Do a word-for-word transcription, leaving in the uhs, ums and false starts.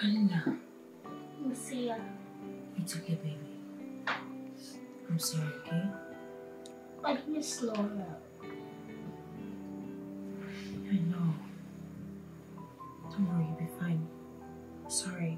Kalina. Lucia. It's okay, baby. I'm sorry, okay? Why don't you slow her? I know. Don't worry, you'll be fine. Sorry.